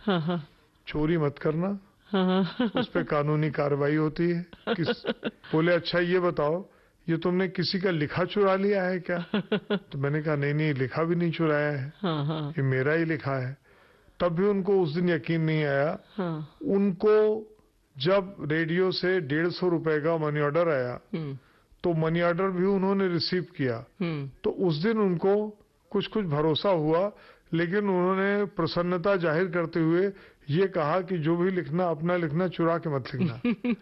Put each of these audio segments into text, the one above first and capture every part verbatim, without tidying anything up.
हाँ हाँ चोरी मत करना, हाँ हाँ उस पे कानूनी कार्रवाई होती है। किस बोले अच्छा ये बताओ, ये तुमने किसी का लिखा चुरा लिया है क्या? तो मैंने कहा नहीं नहीं, लिखा भी नहीं चुराया है, हाँ हाँ ये मेरा ही लिखा है। तब भी उनको उस दिन यकीन नहीं आया। हाँ उनको जब रेडियो से डेढ़ सौ रुपए का मनी ऑर्डर आया, हम्म तो मनी ऑर्डर भी उन्होंने रिसीव किया। हम्म तो उस दिन उनको कुछ कुछ भरोसा हुआ, लेकिन उन्होंने प्रसन्नता जाहिर करते हुए ये कहा कि जो भी लिखना अपना लिखना, चुरा के मत लिखना।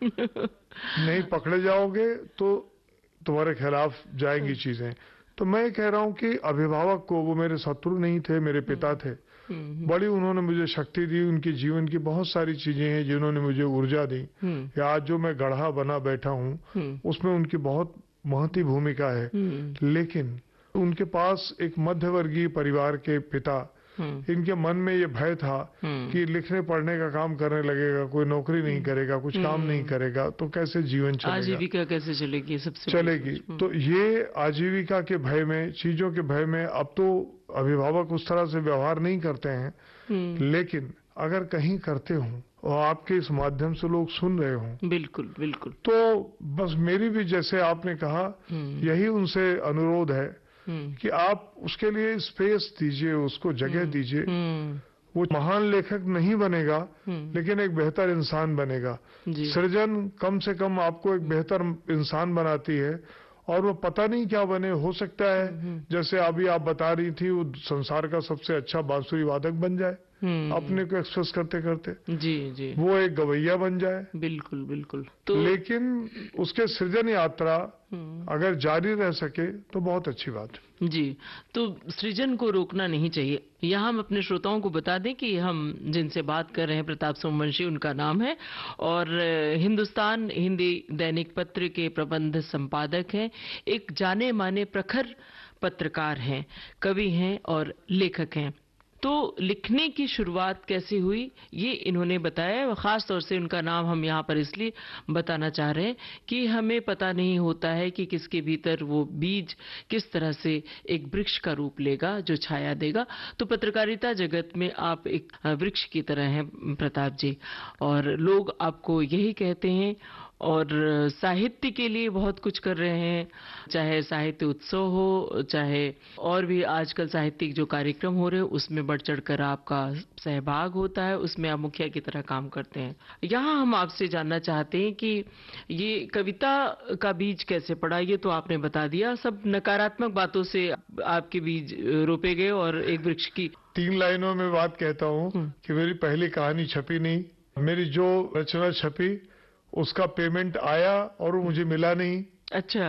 नहीं पकड़े जाओगे तो तुम्हारे खिलाफ जाएंगी चीजें। तो मैं कह रहा हूं कि अभिभावक को, वो मेरे शत्रु नहीं थे, मेरे पिता थे, हम्म बड़ी उन्होंने मुझे शक्ति दी। उनके जीवन की बहुत सारी चीजें हैं जिन्होंने मुझे ऊर्जा दी। हम्म या आज जो मैं गढ़ा बना बैठा हूं, हम्म उसमें उनकी बहुत महती भूमिका है। हम्म लेकिन उनके पास एक मध्यवर्गीय परिवार के पिता, हम्म इनके मन में ये भय था हम्म कि लिखने पढ़ने का काम करने लगेगा, कोई नौकरी नहीं करेगा, कुछ काम नहीं करेगा, तो कैसे जीवन चलेगा, आजीविका कैसे चलेगी, सबसे बड़ी चलेगी। सोच। तो ये आजीविका के भय में, चीजों के भय में, अब तो अभिभावक उस तरह से व्यवहार नहीं करते हैं, हम्म लेकिन अगर कहीं करते हों और आपके इस माध्यम से लोग सुन रहे हों, बिल्कुल बिल्कुल। तो बस मेरी भी, जैसे आपने कहा, हम्म यही उनसे अनुरोध है हम्म कि आप उसके लिए स्पेस दीजिए, उसको जगह दीजिए। हम्म वो महान लेखक नहीं बनेगा, हम्म लेकिन एक बेहतर इंसान बनेगा। जी सृजन कम से कम आपको एक बेहतर इंसान बनाती है, और वो पता नहीं क्या बने, हो सकता है हम्म जैसे अभी आप बता रही थी, वो संसार का सबसे अच्छा बांसुरी वादक बन जाए हम्म अपने को एक्सप्रेस करते करते, जी जी वो एक गवैया बन जाए। बिल्कुल बिल्कुल। तो लेकिन उसके सृजन यात्रा हम्म, अगर जारी रह सके तो बहुत अच्छी बात है। जी, तो सृजन को रोकना नहीं चाहिए। यहाँ हम अपने श्रोताओं को बता दें कि हम जिनसे बात कर रहे हैं प्रताप सोमवंशी उनका नाम है, और अ, हिंदुस्तान हिंदी दैनिक पत्र के प्रबंध संपादक हैं, एक जाने माने प्रखर पत्रकार हैं, कवि हैं और लेखक हैं। तो लिखने की शुरुआत कैसे हुई ये इन्होंने बताया, खास तौर से उनका नाम हम यहाँ पर इसलिए बताना चाह रहे हैं कि हमें पता नहीं होता है कि किसके भीतर वो बीज किस तरह से एक वृक्ष का रूप लेगा जो छाया देगा। तो पत्रकारिता जगत में आप एक वृक्ष की तरह हैं प्रताप जी, और लोग आपको यही कहते हैं, और साहित्य के लिए बहुत कुछ कर रहे हैं, चाहे साहित्य उत्सव हो, चाहे और भी आजकल साहित्यिक जो कार्यक्रम हो रहे हैं उसमें बढ़ चढ़कर आपका सहभाग होता है, उसमें आप मुखिया की तरह काम करते हैं। यहाँ हम आपसे जानना चाहते हैं कि ये कविता का बीज कैसे पड़ा। ये तो आपने बता दिया, सब नकारात्मक बातों से आपके बीज रोपे गए और एक वृक्ष की। तीन लाइनों में बात कहता हूँ कि मेरी पहली कहानी छपी नहीं, मेरी जो रचना छपी उसका पेमेंट आया और वो मुझे मिला नहीं। अच्छा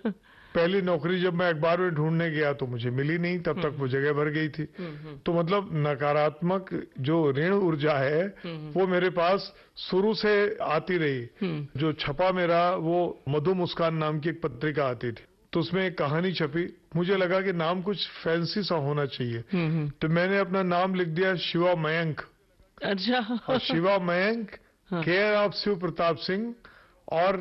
पहली नौकरी जब मैं अखबार में ढूंढने गया तो मुझे मिली नहीं, तब तक वो जगह भर गई थी। तो मतलब नकारात्मक जो ऋण ऊर्जा है वो मेरे पास शुरू से आती रही। जो छपा मेरा वो मधु मुस्कान नाम की एक पत्रिका आती थी, तो उसमें एक कहानी छपी। मुझे लगा कि नाम कुछ फैंसी सा होना चाहिए, तो मैंने अपना नाम लिख दिया शिवा मयंक। अच्छा और शिवा मयंक, केयर ऑफ शिव प्रताप सिंह, और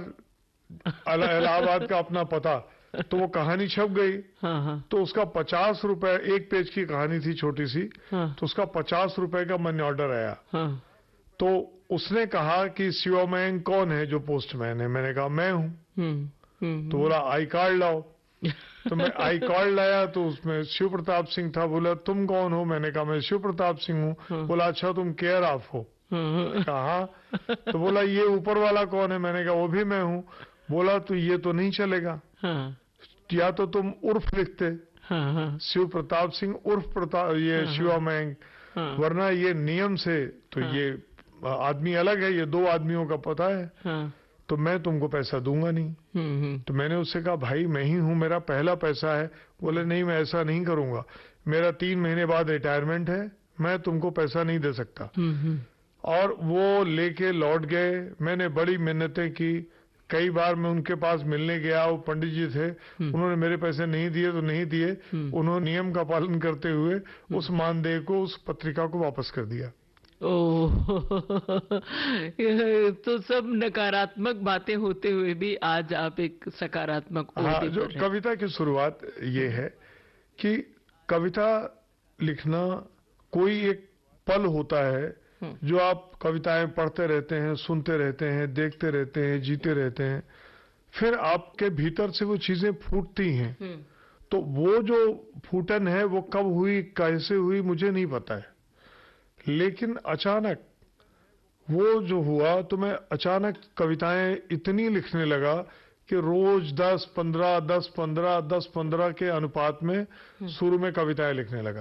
इलाहाबाद का अपना पता। तो वो कहानी छप गई। हाँ हाँ तो उसका पचास रुपए, एक पेज की कहानी थी छोटी सी, हाँ तो उसका पचास रुपए का मनी ऑर्डर आया। हाँ तो उसने कहा कि शिवा मयंक कौन है जो पोस्टमैन है? मैंने कहा मैं हूँ। हम्म हम्म तो बोला आई कार्ड लाओ। तो मैं आई कार्ड लाया तो उसमें शिव प्रताप सिंह था। बोला तुम कौन हो? मैंने कहा मैं शिव प्रताप सिंह हूँ। बोला अच्छा तुम केयर ऑफ हो? कहा। तो बोला ये ऊपर वाला कौन है? मैंने कहा वो भी मैं हूँ। बोला तो ये तो नहीं चलेगा, हाँ या तो तुम उर्फ लिखते हाँ हाँ शिव प्रताप सिंह उर्फ प्रताप ये शिवा मयंक, हाँ वरना ये नियम से तो ये आदमी अलग है, ये दो आदमियों का पता है, हाँ तो मैं तुमको पैसा दूंगा नहीं। हम्म हम्म तो मैंने उससे कहा भाई मैं ही हूँ, मेरा पहला पैसा है। बोले नहीं मैं ऐसा नहीं करूंगा, मेरा तीन महीने बाद रिटायरमेंट है, मैं तुमको पैसा नहीं दे सकता। हम्म हम्म और वो लेके लौट गए। मैंने बड़ी मिन्नतें की, कई बार मैं उनके पास मिलने गया, वो पंडित जी थे, उन्होंने मेरे पैसे नहीं दिए तो नहीं दिए। उन्होंने नियम का पालन करते हुए उस मानदेय को, उस पत्रिका को वापस कर दिया। ओह तो सब नकारात्मक बातें होते हुए भी आज आप एक सकारात्मक हाँ, ओहदे जो पर हैं। कविता की शुरुआत ये है कि कविता लिखना कोई एक पल होता है जो आप कविताएं पढ़ते रहते हैं, सुनते रहते हैं, देखते रहते हैं, जीते रहते हैं, फिर आपके भीतर से वो चीजें फूटती हैं। तो वो जो फूटन है वो कब हुई, कैसे हुई, मुझे नहीं पता है, लेकिन अचानक वो जो हुआ तो मैं अचानक कविताएं इतनी लिखने लगा कि रोज दस पंद्रह दस पंद्रह दस पंद्रह के अनुपात में शुरू में कविताएं लिखने लगा।